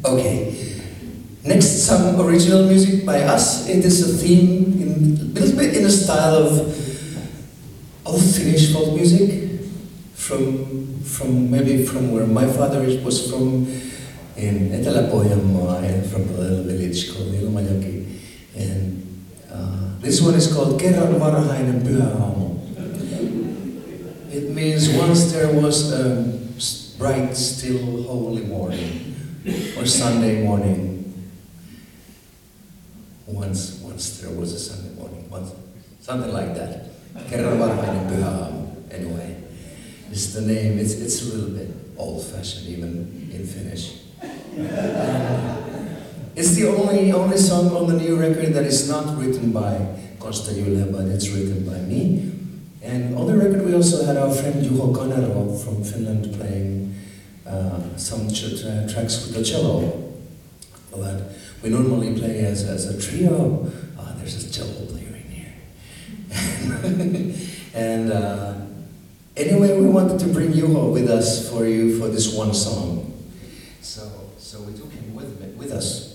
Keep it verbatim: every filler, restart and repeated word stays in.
Okay. Next, some original music by us. It is a theme, in, a little bit in a style of of Finnish folk music, from from maybe from where my father was from, in Etelä-Pohjanmaa, and from a little village called Ilmajoki. And uh, this one is called Kerran varhainen pyhä aamu. It means once there was a bright, still, holy morning, or Sunday morning. Once, once there was a Sunday morning, once, something like that. Kerran varhainen pyhä aamu. Anyway, it's the name. It's it's a little bit old-fashioned, even in Finnish. It's the only only song on the new record that is not written by Kosta Yle, but it's written by me. And on the record we also had our friend Juho Kanerva from Finland playing uh, some ch tra tracks with the cello that we normally play as, as a trio. Ah, there's a cello player in here. And uh, anyway, we wanted to bring Juho with us for you for this one song. So, so we took him with, with us.